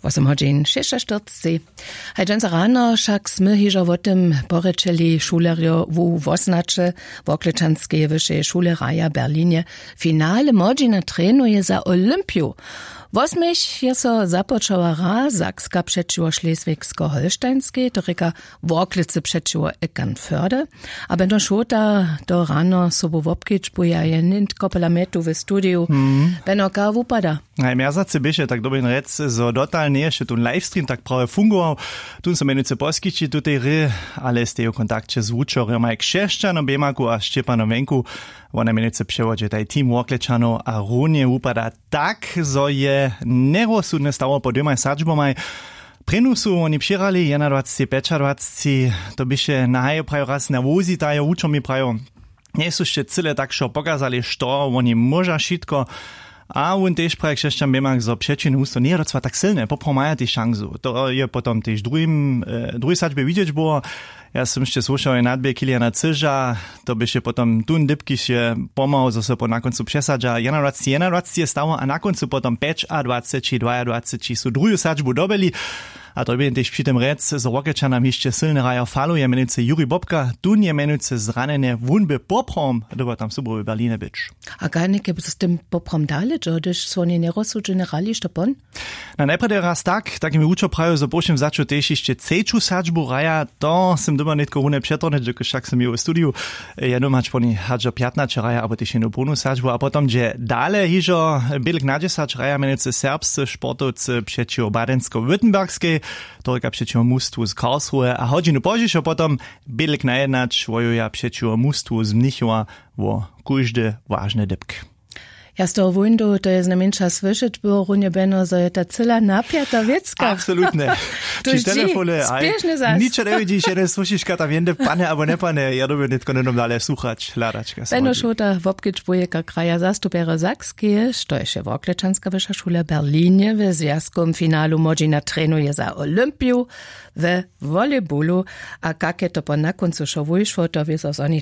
8 godzin 46. Hej, rano však sme hižo o tym porečeli šulerjo v Vosnače, v Oklečanskej vyššej šule Raja Berlinie. Finale modžina trenuje za Olympiu. W 8 je so započała raz Sakska przeciwko Schleswigsko-Holsteinskiej, to reka w Oklicy przeciwko Eckernförde, a będą szota do rano sobu wopkić, bo ja je nint kopelametu w studiu, będą ka wupada. Najmierzacy byše tak dobry rec, zo dotalnie jeszcze tu livestream tak prawie fungował, tu są menuce poskici tutaj ry, ale ste w kontakcie z uczorem jak Krzeszczanom Bemaku a Szczepanom Wenku, ona menuce przewodzie taj team Oklečanov a runie upada tak, zo je nerozsudne stało po dymaj sadžbomaj. Prenusu oni přirali 21, 25, to byše nahaje prajo raz nervozi, tajo učomi prajo. Nie sú ešte celé tak, šo pokazali, što oni môža šitko. A on tež praje Křešťan Bemak zo přečinu ústo nie je docva tak silné, popromaja tý šanzu. To je potom tež druhý sačbe vidieť było. Ja som ešte slušal aj nadbie Kiliana Cyža, to byše potom tun dybkiše pomahol zase po na koncu přesadža 21 je stało, a na koncu potom 5 a 20, 22 sú druhú sačbu dobili. A to by tež przy tym rec z Oklečanom ešte silný raja faluje, menujúce Juri Bobka, tun je menujúce zranené vunby poprom, dobo tam subro v Berlíne byč. A garnike z tym poprom dalej, že když sú oni nerozsudžené rali štopon? Na najprv raz tak mi učo prajo, zo bošem začal tež ešte ceču sačbu raja, to sem doma netko hune přetorne, že však som ju v studiu, ja doma čponi hadžo 15 raja, abo tež jednu bonus sačbu, a potom, že dále hižo bielik na 10 raja menujúce serbsce športovce přečivo Badensko-Württembergskej, torka přečivo mustvu z Karlsruhe, a hodinu požišo potom bielik na jednač vojuja přečivo mustvu z Mnichova vo kúžde vážne dybk. Ja z toho windu, to je znamenča slyšet, było runie beno, zo je ta cela napiata wiecka. Absolutne. Či telefone, aj nič ne vidíš, jeden slušíš, kata viende pane, abo ne pane, ja dobe netko nenom dále sluchač, hľadačka. Beno šota v obkič bojeka kraja zastupera Sakskie, što je v Oklečanska vyšša šula Berlinie, v zjazkom finalu modžina trenuje za Olympiu, v volejbolu, a kak je to po na koncu šo vyšlo, to vies os oni